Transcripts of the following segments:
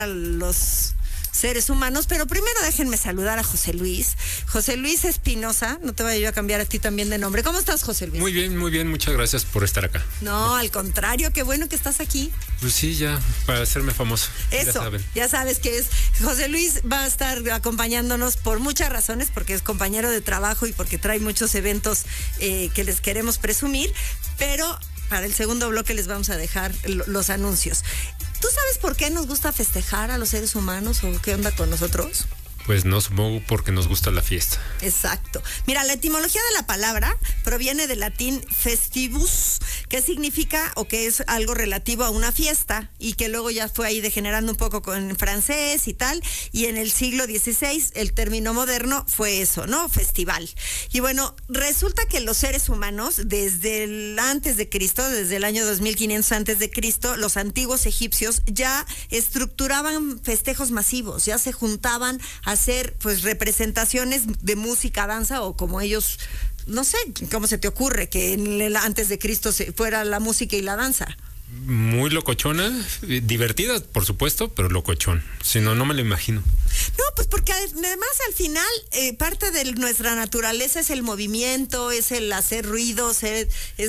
a los seres humanos, pero primero déjenme saludar a José Luis. José Luis Espinosa, no te vaya yo a cambiar a ti también de nombre. ¿Cómo estás, José Luis? Muy bien, muchas gracias por estar acá. No, al contrario, qué bueno que estás aquí. Pues sí, ya, para hacerme famoso. Eso, ya sabes que es. José Luis va a estar acompañándonos por muchas razones, porque es compañero de trabajo y porque trae muchos eventos que les queremos presumir, pero para el segundo bloque les vamos a dejar los anuncios. ¿Tú sabes por qué nos gusta festejar a los seres humanos o qué onda con nosotros? Pues no, supongo porque nos gusta la fiesta. Exacto. Mira, la etimología de la palabra proviene del latín festivus, que significa o que es algo relativo a una fiesta y que luego ya fue ahí degenerando un poco con francés y tal, y en el siglo XVI el término moderno fue eso, ¿no? Festival. Y bueno, resulta que los seres humanos desde el antes de Cristo, desde el año 2500 antes de Cristo, los antiguos egipcios ya estructuraban festejos masivos, ya se juntaban a hacer pues representaciones de música, danza o como ellos, no sé, ¿cómo se te ocurre que antes de Cristo fuera la música y la danza? Muy locochona, divertida, por supuesto, pero locochón. Si no, no me lo imagino. No, pues porque además al final parte de nuestra naturaleza es el movimiento, es el hacer ruidos, es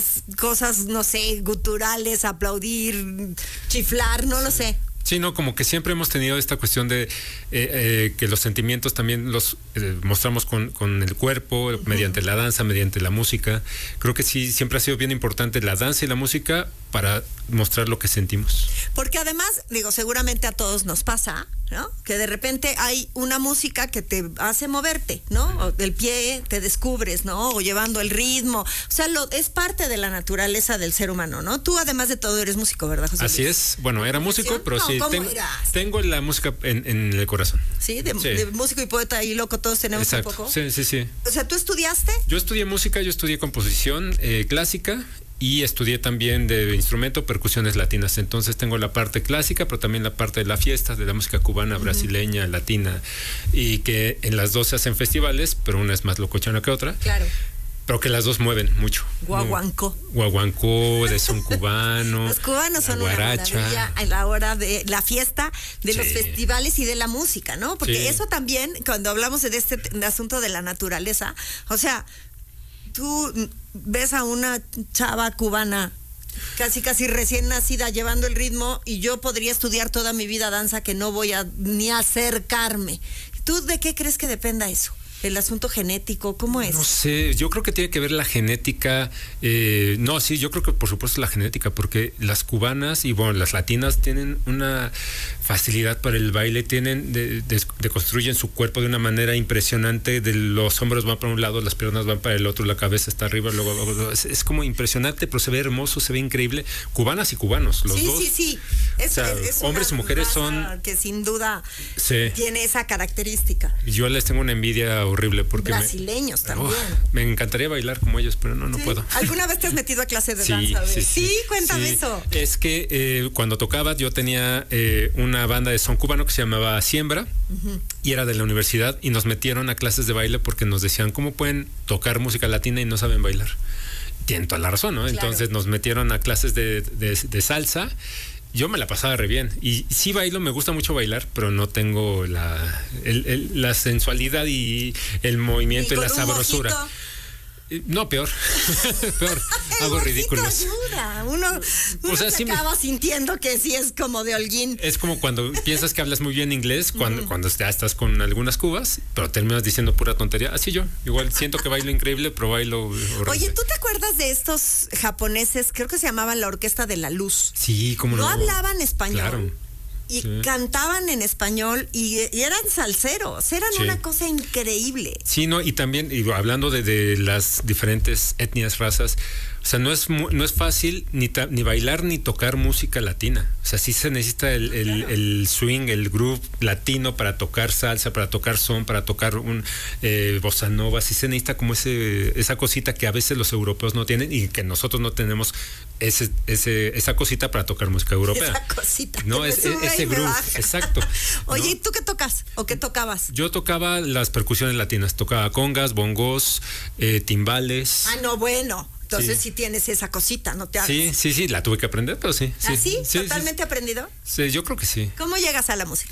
cosas, no sé, guturales, aplaudir, chiflar, no lo sé. Sí, no, como que siempre hemos tenido esta cuestión de que los sentimientos también los mostramos con el cuerpo, mediante la danza, mediante la música. Creo que sí, siempre ha sido bien importante la danza y la música para mostrar lo que sentimos. Porque además, digo, seguramente a todos nos pasa, ¿no? Que de repente hay una música que te hace moverte, ¿no? O del pie te descubres, ¿no? O llevando el ritmo. O sea, es parte de la naturaleza del ser humano, ¿no? Tú, además de todo, eres músico, ¿verdad, José Luis? Así es. Bueno, era músico, pero no, sí, tengo la música en el corazón. ¿Sí? De músico y poeta y loco todos tenemos. Exacto. Un poco. Sí. O sea, ¿tú estudiaste? Yo estudié música, yo estudié composición clásica. Y estudié también de instrumento, percusiones latinas. Entonces tengo la parte clásica, pero también la parte de la fiesta, de la música cubana, brasileña, latina. Y que en las dos se hacen festivales, pero una es más locochona que otra. Claro. Pero que las dos mueven mucho. Guaguancó. Guaguancó, de son cubano. Los cubanos son una maravilla a la hora de la fiesta, de los festivales y de la música, ¿no? Porque eso también, cuando hablamos de este asunto de la naturaleza, o sea, tú ves a una chava cubana casi recién nacida llevando el ritmo y yo podría estudiar toda mi vida danza que no voy a ni acercarme. ¿Tú de qué crees que dependa eso? ¿El asunto genético? ¿Cómo es? No sé, yo creo que tiene que ver la genética. Yo creo que por supuesto la genética, porque las cubanas y bueno, las latinas tienen una facilidad para el baile, construyen su cuerpo de una manera impresionante. Los hombros van para un lado, las piernas van para el otro, la cabeza está arriba, luego es como impresionante, pero se ve hermoso, se ve increíble. Cubanas y cubanos, los dos. Sí. Es hombres y mujeres son que sin duda tiene esa característica. Yo les tengo una envidia horrible porque brasileños también. Me encantaría bailar como ellos, pero no puedo. ¿Alguna vez te has metido a clase de danza? Sí, cuéntame eso. Es que cuando tocaba yo tenía una banda de son cubano que se llamaba Siembra y era de la universidad y nos metieron a clases de baile porque nos decían cómo pueden tocar música latina y no saben bailar. Tienen toda la razón, ¿no? Claro. Entonces nos metieron a clases de salsa. Yo me la pasaba re bien y sí bailo, me gusta mucho bailar, pero no tengo la sensualidad y el movimiento y la sabrosura. Mojito. No, peor. Hago ridículos. Ayuda. Uno se acaba sintiendo que sí es como de holguín. Es como cuando piensas que hablas muy bien inglés, cuando ya estás con algunas cubas, pero terminas diciendo pura tontería. Así yo. Igual siento que bailo increíble, pero bailo horrible. Oye, ¿tú te acuerdas de estos japoneses? Creo que se llamaban la Orquesta de la Luz. Sí, ¿cómo no? No hablaban español. Claro. Y cantaban en español y eran salseros, eran una cosa increíble. Sí, no, y también hablando de las diferentes etnias, razas, o sea, no es fácil ni bailar ni tocar música latina. O sea, sí se necesita el swing, el groove latino para tocar salsa, para tocar son, para tocar un bossa nova. Sí se necesita como esa cosita que a veces los europeos no tienen y que nosotros no tenemos esa cosita para tocar música europea. Esa cosita. No, ese groove. Exacto. Oye, ¿no? ¿y tú qué tocas o qué tocabas? Yo tocaba las percusiones latinas, tocaba congas, bongos, timbales. Ah, no, bueno. Entonces sí tienes esa cosita, no te hagas. Sí, la tuve que aprender, pero sí. ¿Ah, sí? ¿Totalmente aprendido? Sí, yo creo que sí. ¿Cómo llegas a la música?